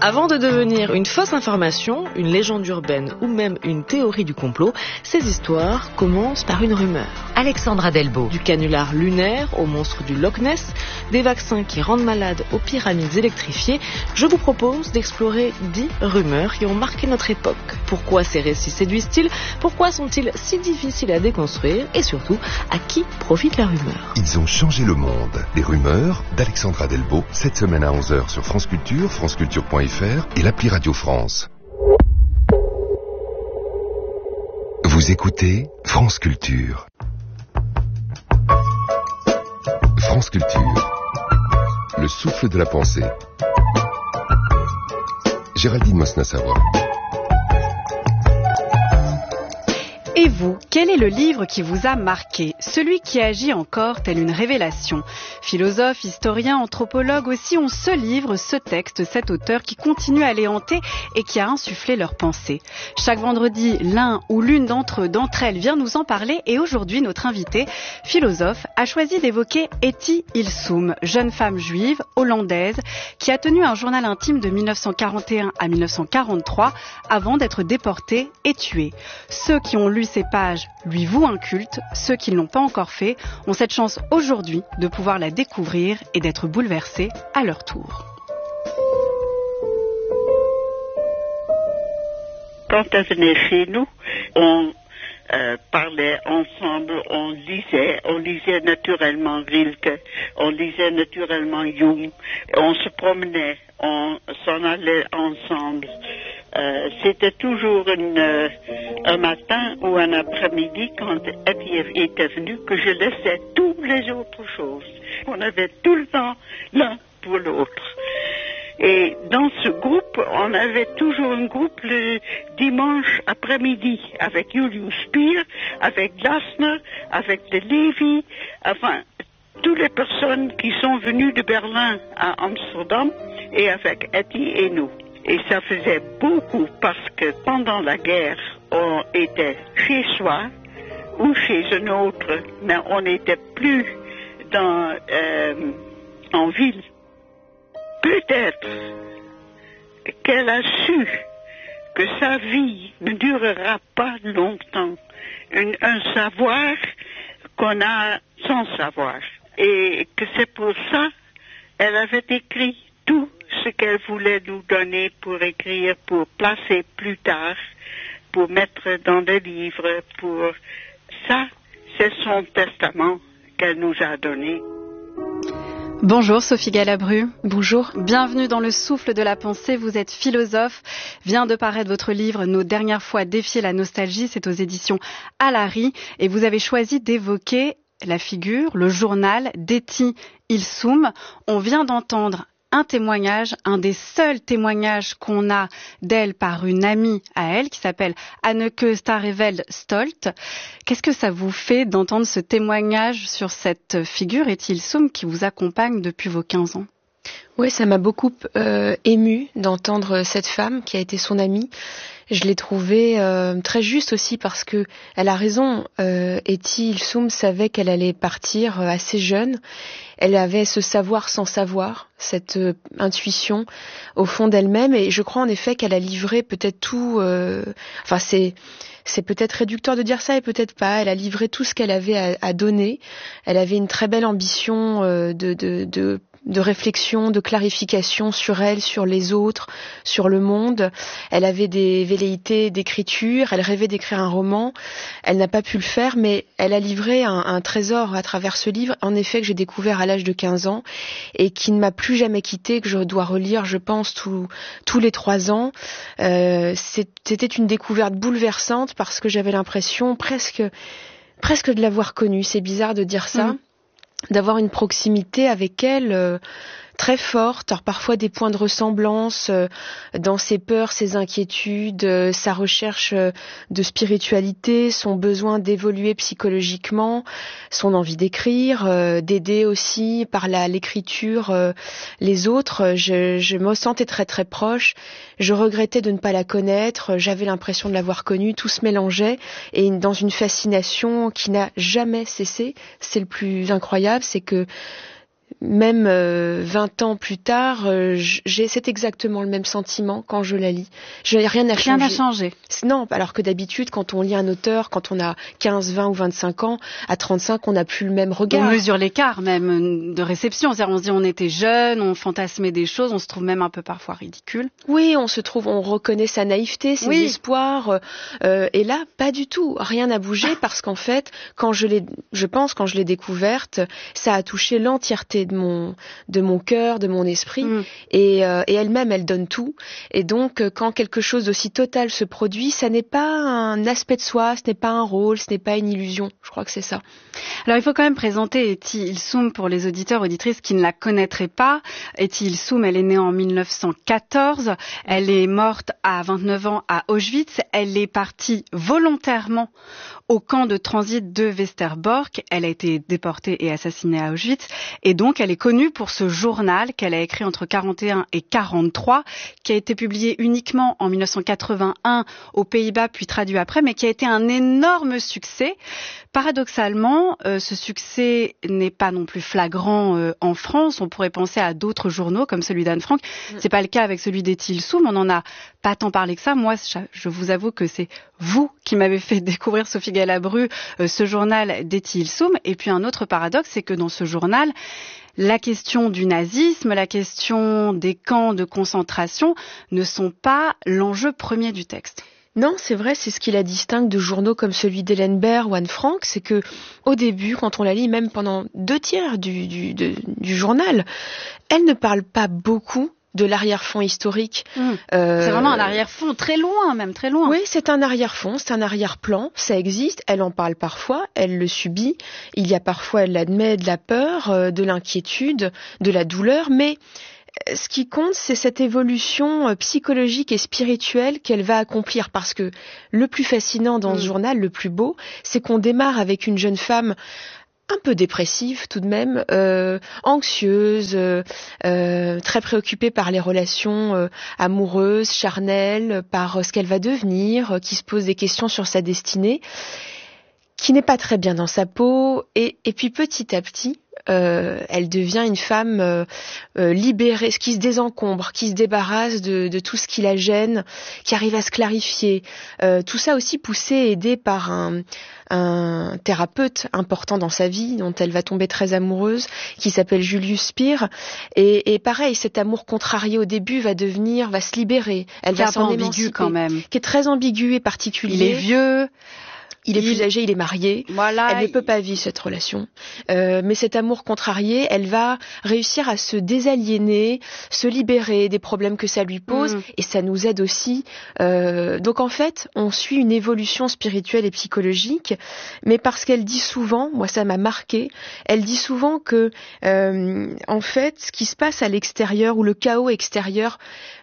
Avant de devenir une fausse information, une légende urbaine ou même une théorie du complot, ces histoires commencent par une rumeur. Alexandra Delbo. Du canular lunaire au monstre du Loch Ness, des vaccins qui rendent malades aux pyramides électrifiées, je vous propose d'explorer 10 rumeurs qui ont marqué notre époque. Pourquoi ces récits séduisent-ils? Pourquoi sont-ils si difficiles à déconstruire? Et surtout, à qui profite la rumeur? Ils ont changé le monde. Les rumeurs d'Alexandra Delbo, cette semaine à 11h sur France Culture, franceculture.fr et l'appli Radio France. Vous écoutez France Culture. France Culture. Le souffle de la pensée. Géraldine Mosna-Savoie. Et vous, quel est le livre qui vous a marqué? Celui qui agit encore tel une révélation. Philosophes, historiens, anthropologues aussi ont ce livre, ce texte, cet auteur qui continue à les hanter et qui a insufflé leurs pensées. Chaque vendredi, l'un ou l'une d'entre elles vient nous en parler et aujourd'hui, notre invitée, philosophe, a choisi d'évoquer Etty Hillesum, jeune femme juive, hollandaise, qui a tenu un journal intime de 1941 à 1943 avant d'être déportée et tuée. Ceux qui ont lu ces pages lui vouent un culte, ceux qui ne l'ont pas encore fait ont cette chance aujourd'hui de pouvoir la découvrir et d'être bouleversés à leur tour. Quand elle venait chez nous, on parlait ensemble, on lisait naturellement Rilke, on lisait naturellement Jung, on se promenait, on s'en allait ensemble. C'était toujours un matin ou un après-midi quand Etty était venue que je laissais toutes les autres choses. On avait tout le temps l'un pour l'autre. Et dans ce groupe, on avait toujours un groupe le dimanche après-midi avec Julius Speer, avec Glasner, avec les Lévy, enfin, toutes les personnes qui sont venues de Berlin à Amsterdam et avec Etty et nous. Et ça faisait beaucoup parce que pendant la guerre, on était chez soi ou chez un autre, mais on n'était plus en ville. Peut-être qu'elle a su que sa vie ne durera pas longtemps. Un savoir qu'on a sans savoir. Et que c'est pour ça qu'elle avait écrit tout ce qu'elle voulait nous donner pour écrire, pour placer plus tard, pour mettre dans des livres, pour ça, c'est son testament qu'elle nous a donné. Bonjour Sophie Galabru. Bonjour. Bienvenue dans le souffle de la pensée. Vous êtes philosophe. Vient de paraître votre livre Nos dernières fois défier la nostalgie. C'est aux éditions Alary. Et vous avez choisi d'évoquer la figure, le journal d'Etty Hillesum. On vient d'entendre un témoignage, un des seuls témoignages qu'on a d'elle par une amie à elle qui s'appelle Anneke Stareveld Stolt. Qu'est-ce que ça vous fait d'entendre ce témoignage sur cette figure Etty Hillesum qui vous accompagne depuis vos 15 ans? Oui, ça m'a beaucoup émue d'entendre cette femme qui a été son amie. Je l'ai trouvée très juste aussi parce que elle a raison. Etty Hillesum savait qu'elle allait partir assez jeune. Elle avait ce savoir sans savoir, cette intuition au fond d'elle-même. Et je crois en effet qu'elle a livré peut-être tout. Enfin, c'est peut-être réducteur de dire ça et peut-être pas. Elle a livré tout ce qu'elle avait à donner. Elle avait une très belle ambition de réflexion, de clarification sur elle, sur les autres, sur le monde. Elle avait des velléités d'écriture, elle rêvait d'écrire un roman. Elle n'a pas pu le faire, mais elle a livré un trésor à travers ce livre, en effet, que j'ai découvert à l'âge de 15 ans et qui ne m'a plus jamais quitté, que je dois relire, je pense, tous les 3 ans. C'était une découverte bouleversante parce que j'avais l'impression presque de l'avoir connue. C'est bizarre de dire ça. D'avoir une proximité avec elle très forte, alors parfois des points de ressemblance dans ses peurs, ses inquiétudes, sa recherche de spiritualité, son besoin d'évoluer psychologiquement, son envie d'écrire, d'aider aussi par l'écriture les autres. Je me sentais très très proche, je regrettais de ne pas la connaître, j'avais l'impression de l'avoir connue, tout se mélangeait et dans une fascination qui n'a jamais cessé. C'est le plus incroyable, c'est que même 20 ans plus tard, c'est exactement le même sentiment quand je la lis. Rien n'a changé. Non, alors que d'habitude, quand on lit un auteur, quand on a 15, 20 ou 25 ans, à 35, on n'a plus le même regard. On mesure l'écart même de réception. C'est-à-dire, on se dit on était jeune, on fantasmait des choses, on se trouve même un peu parfois ridicule. Oui, on reconnaît sa naïveté, ses espoirs. Et là, pas du tout. Rien n'a bougé parce qu'en fait, quand je l'ai découverte, ça a touché l'entièreté de mon cœur, de mon esprit. Et elle-même, elle donne tout. Et donc, quand quelque chose d'aussi total se produit, ça n'est pas un aspect de soi, ce n'est pas un rôle, ce n'est pas une illusion. Je crois que c'est ça. Alors, il faut quand même présenter Etty Hillesum pour les auditeurs, auditrices qui ne la connaîtraient pas. Etty Hillesum, elle est née en 1914. Elle est morte à 29 ans à Auschwitz. Elle est partie volontairement au camp de transit de Westerbork. Elle a été déportée et assassinée à Auschwitz. Et donc, elle est connue pour ce journal qu'elle a écrit entre 41 et 43, qui a été publié uniquement en 1981 aux Pays-Bas, puis traduit après, mais qui a été un énorme succès. Paradoxalement, ce succès n'est pas non plus flagrant en France. On pourrait penser à d'autres journaux comme celui d'Anne Frank. C'est pas le cas avec celui d'Etty Hillesum. On n'en a pas tant parlé que ça. Moi, je vous avoue que c'est vous qui m'avez fait découvrir, Sophie Galabru, ce journal d'Etty Hillesum. Et puis un autre paradoxe, c'est que dans ce journal, la question du nazisme, la question des camps de concentration ne sont pas l'enjeu premier du texte. Non, c'est vrai, c'est ce qui la distingue de journaux comme celui d'Hélène Baird ou Anne Frank, c'est que au début, quand on la lit, même pendant 2/3 du journal, elle ne parle pas beaucoup de l'arrière-fond historique. C'est vraiment un arrière-fond très loin, même très loin. Oui, c'est un arrière-fond, c'est un arrière-plan, ça existe, elle en parle parfois, elle le subit, il y a parfois, elle l'admet, de la peur, de l'inquiétude, de la douleur, mais ce qui compte, c'est cette évolution psychologique et spirituelle qu'elle va accomplir, parce que le plus fascinant dans ce journal, le plus beau, c'est qu'on démarre avec une jeune femme un peu dépressive tout de même, anxieuse, très préoccupée par les relations amoureuses, charnelles, par ce qu'elle va devenir, qui se pose des questions sur sa destinée, qui n'est pas très bien dans sa peau, et puis petit à petit, elle devient une femme libérée, qui se désencombre, qui se débarrasse de tout ce qui la gêne, qui arrive à se clarifier. Tout ça aussi poussé et aidé par un thérapeute important dans sa vie, dont elle va tomber très amoureuse, qui s'appelle Julius Speer. Et pareil, cet amour contrarié au début va se libérer. Elle va s'en émanciper. Quand même. Qui est très ambigu et particulier. Il est vieux. Il est plus âgé, il est marié. Voilà, elle ne peut pas vivre cette relation. Mais cet amour contrarié, elle va réussir à se désaliéner, se libérer des problèmes que ça lui pose. Et ça nous aide aussi. Donc en fait, on suit une évolution spirituelle et psychologique. Mais parce qu'elle dit souvent, moi ça m'a marqué, elle dit souvent que en fait, ce qui se passe à l'extérieur ou le chaos extérieur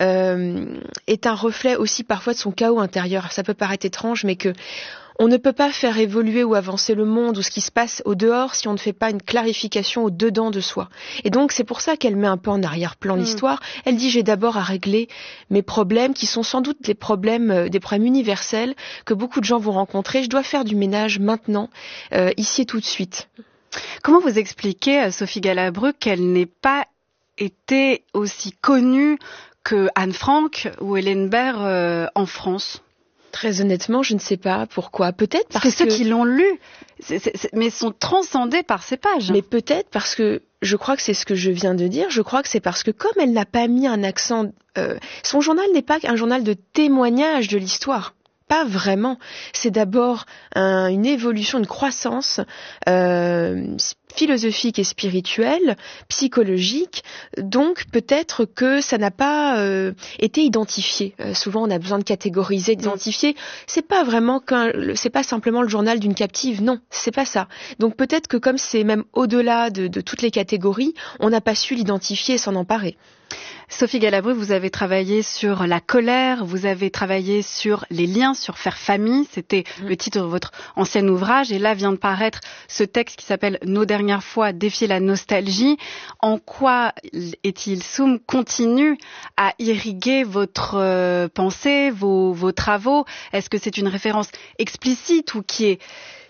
est un reflet aussi parfois de son chaos intérieur. Ça peut paraître étrange, mais que on ne peut pas faire évoluer ou avancer le monde ou ce qui se passe au dehors si on ne fait pas une clarification au dedans de soi. Et donc c'est pour ça qu'elle met un peu en arrière-plan l'histoire. Elle dit j'ai d'abord à régler mes problèmes qui sont sans doute des problèmes universels que beaucoup de gens vont rencontrer. Je dois faire du ménage maintenant, ici et tout de suite. Comment vous expliquez, Sophie Galabru, qu'elle n'ait pas été aussi connue que Anne Frank ou Hélène Baird en France ? Très honnêtement, je ne sais pas pourquoi. Peut-être parce que ceux qui l'ont lu, mais sont transcendés par ces pages. Mais peut-être parce que je crois que c'est ce que je viens de dire. Je crois que c'est parce que comme elle n'a pas mis un accent, son journal n'est pas un journal de témoignage de l'histoire. Pas vraiment. C'est d'abord une évolution, une croissance philosophique et spirituelle, psychologique. Donc peut-être que ça n'a pas été identifié. Souvent on a besoin de catégoriser, d'identifier. C'est pas simplement le journal d'une captive. Non, c'est pas ça. Donc peut-être que comme c'est même au-delà de toutes les catégories, on n'a pas su l'identifier et s'en emparer. Sophie Galabru, vous avez travaillé sur la colère, vous avez travaillé sur les liens, sur faire famille, c'était le titre de votre ancien ouvrage, et là vient de paraître ce texte qui s'appelle « Nos dernières fois, défier la nostalgie ». En quoi Etty Hillesum continue à irriguer votre pensée, vos travaux ? Est-ce que c'est une référence explicite ou qui est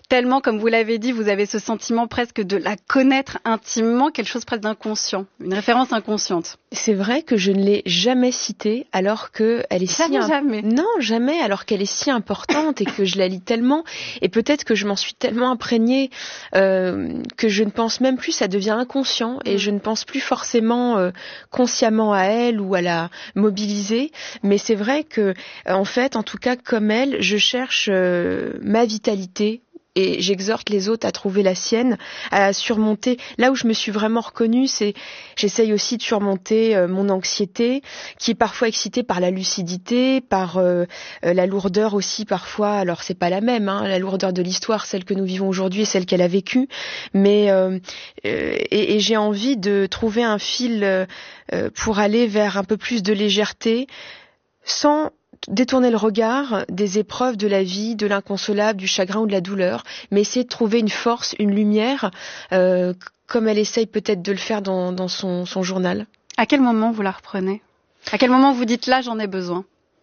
tellement, comme vous l'avez dit, vous avez ce sentiment presque de la connaître intimement, quelque chose presque d'inconscient, une référence inconsciente. C'est vrai que je ne l'ai jamais citée alors qu'elle est jamais. Non, jamais, alors qu'elle est si importante et que je la lis tellement, et peut-être que je m'en suis tellement imprégnée que je ne pense même plus, ça devient inconscient et je ne pense plus forcément consciemment à elle ou à la mobiliser, mais c'est vrai que en fait, en tout cas comme elle, je cherche ma vitalité. Et j'exhorte les autres à trouver la sienne, à surmonter. Là où je me suis vraiment reconnue, c'est j'essaye aussi de surmonter mon anxiété, qui est parfois excitée par la lucidité, par la lourdeur aussi parfois. Alors c'est pas la même, la lourdeur de l'histoire, celle que nous vivons aujourd'hui et celle qu'elle a vécue. Mais et j'ai envie de trouver un fil pour aller vers un peu plus de légèreté, sans détourner le regard des épreuves de la vie, de l'inconsolable, du chagrin ou de la douleur, mais essayer de trouver une force, une lumière, comme elle essaye peut-être de le faire dans son journal. À quel moment vous la reprenez ? À quel moment vous dites là, j'en ai besoin ?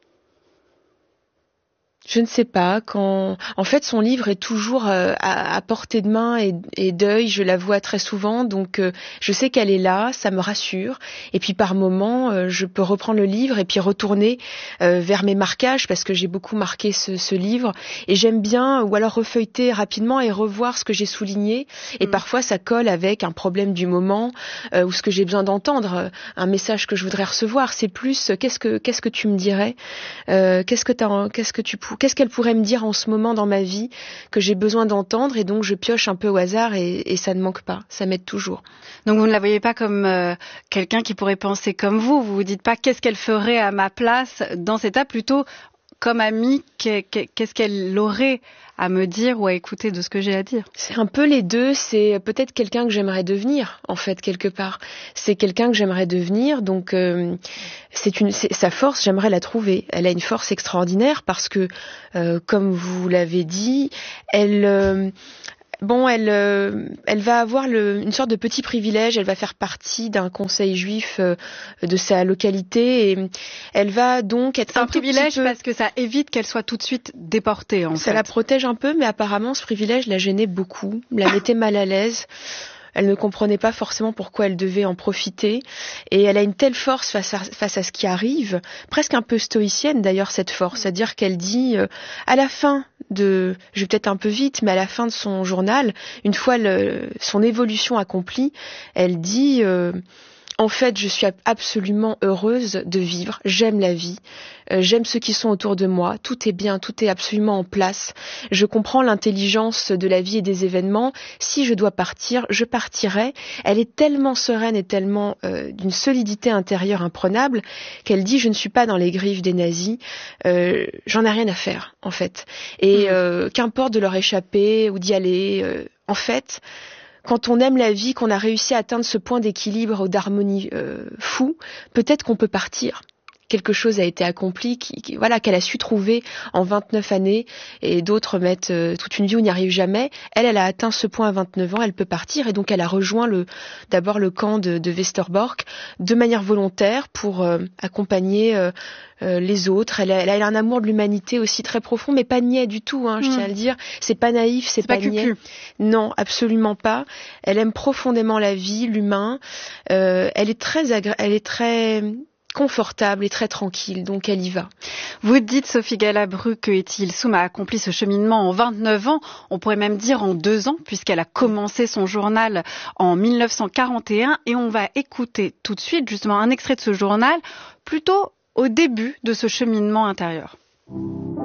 Je ne sais pas, quand en fait son livre est toujours à portée de main et d'œil, je la vois très souvent, donc je sais qu'elle est là, ça me rassure, et puis par moments je peux reprendre le livre et puis retourner vers mes marquages, parce que j'ai beaucoup marqué ce livre, et j'aime bien, ou alors refeuilleter rapidement et revoir ce que j'ai souligné, et parfois ça colle avec un problème du moment, ou ce que j'ai besoin d'entendre, un message que je voudrais recevoir, c'est plus qu'est-ce que tu me dirais, qu'est-ce qu'elle pourrait me dire en ce moment dans ma vie que j'ai besoin d'entendre, et donc je pioche un peu au hasard et ça ne manque pas, ça m'aide toujours. Donc vous ne la voyez pas comme quelqu'un qui pourrait penser comme vous vous dites pas qu'est-ce qu'elle ferait à ma place dans cet état, plutôt comme amie, qu'est-ce qu'elle aurait à me dire ou à écouter de ce que j'ai à dire? C'est un peu les deux, c'est peut-être quelqu'un que j'aimerais devenir, en fait, quelque part. C'est quelqu'un que j'aimerais devenir, donc c'est sa force, j'aimerais la trouver. Elle a une force extraordinaire parce que, comme vous l'avez dit, elle va avoir une sorte de petit privilège. Elle va faire partie d'un conseil juif de sa localité, et elle va donc être un privilège parce que ça évite qu'elle soit tout de suite déportée. Ça la protège un peu, mais apparemment ce privilège la gênait beaucoup, la mettait mal à l'aise. Elle ne comprenait pas forcément pourquoi elle devait en profiter. Et elle a une telle force face à ce qui arrive, presque un peu stoïcienne d'ailleurs cette force. C'est-à-dire qu'elle dit, à la fin je vais peut-être un peu vite, mais à la fin de son journal, une fois son évolution accomplie, elle dit... En fait, je suis absolument heureuse de vivre. J'aime la vie. J'aime ceux qui sont autour de moi. Tout est bien, tout est absolument en place. Je comprends l'intelligence de la vie et des événements. Si je dois partir, je partirai. Elle est tellement sereine et tellement d'une solidité intérieure imprenable qu'elle dit, je ne suis pas dans les griffes des nazis. J'en ai rien à faire, en fait. Et qu'importe de leur échapper ou d'y aller. En fait... Quand on aime la vie, qu'on a réussi à atteindre ce point d'équilibre ou d'harmonie fou, peut-être qu'on peut partir. Quelque chose a été accompli, qu'elle a su trouver en 29 années, et d'autres mettent toute une vie où n'y arrivent jamais. Elle a atteint ce point à 29 ans, elle peut partir, et donc elle a rejoint d'abord le camp de Westerbork de manière volontaire pour accompagner les autres. Elle a un amour de l'humanité aussi très profond, mais pas niais du tout, je tiens à le dire. C'est pas naïf, c'est pas niais. Non, absolument pas. Elle aime profondément la vie, l'humain. Elle est très confortable et très tranquille, donc elle y va. Vous dites, Sophie Galabru, que Etty Hillesum a accompli ce cheminement en 29 ans, on pourrait même dire en 2 ans, puisqu'elle a commencé son journal en 1941, et on va écouter tout de suite justement un extrait de ce journal, plutôt au début de ce cheminement intérieur.